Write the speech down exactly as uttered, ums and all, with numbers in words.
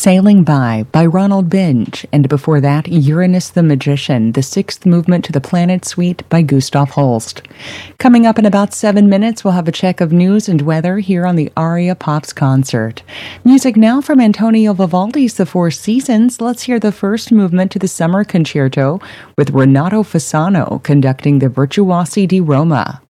Sailing By by Ronald Binge, and before that, Uranus the Magician, the sixth movement to the Planet Suite by Gustav Holst. Coming up in about seven minutes, we'll have a check of news and weather here on the Aria Pops concert. Music now from Antonio Vivaldi's The Four Seasons. Let's hear the first movement to the Summer Concerto with Renato Fasano conducting the Virtuosi di Roma.